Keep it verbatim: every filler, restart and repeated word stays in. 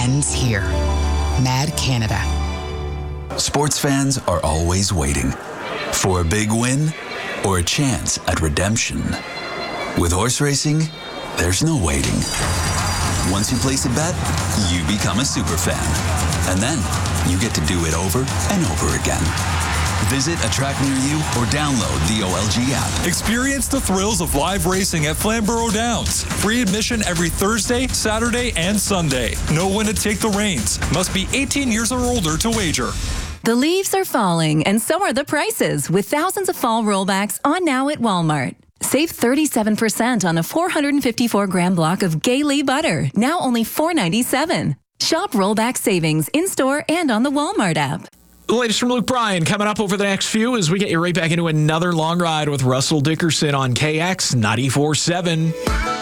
ends here. Mad Canada. Sports fans are always waiting for a big win or a chance at redemption. With horse racing, there's no waiting. Once you place a bet, you become a super fan. And then you get to do it over and over again. Visit a track near you or download the O L G app. Experience the thrills of live racing at Flamborough Downs. Free admission every Thursday, Saturday, and Sunday. Know when to take the reins. Must be eighteen years or older to wager. The leaves are falling, and so are the prices, with thousands of fall rollbacks on now at Walmart. Save thirty-seven percent on a four hundred fifty-four gram block of Gailey butter, now only four ninety-seven. Shop rollback savings in-store and on the Walmart app. The latest from Luke Bryan coming up over the next few as we get you right back into another long ride with Russell Dickerson on K X ninety-four point seven.